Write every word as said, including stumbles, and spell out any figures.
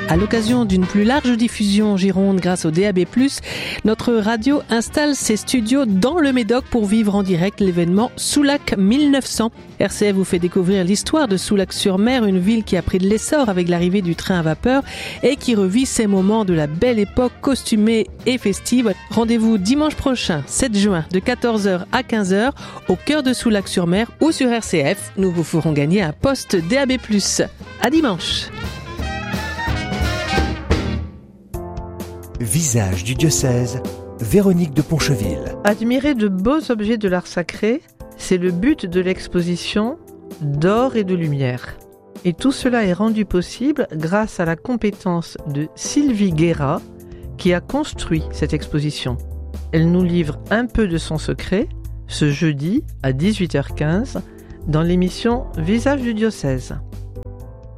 À l'occasion d'une plus large diffusion en Gironde grâce au D A B plus, notre radio installe ses studios dans le Médoc pour vivre en direct l'événement Soulac mille neuf cents. R C F vous fait découvrir l'histoire de Soulac-sur-Mer, une ville qui a pris de l'essor avec l'arrivée du train à vapeur et qui revit ses moments de la belle époque costumée et festive. Rendez-vous dimanche prochain, sept juin, de quatorze heures à quinze heures, au cœur de Soulac-sur-Mer ou sur R C F. Nous vous ferons gagner un poste D A B plus. À dimanche. Visage du diocèse, Véronique de Poncheville. Admirer de beaux objets de l'art sacré, c'est le but de l'exposition d'or et de lumière. Et tout cela est rendu possible grâce à la compétence de Sylvie Guérat, qui a construit cette exposition. Elle nous livre un peu de son secret, ce jeudi à dix-huit heures quinze, dans l'émission Visage du diocèse.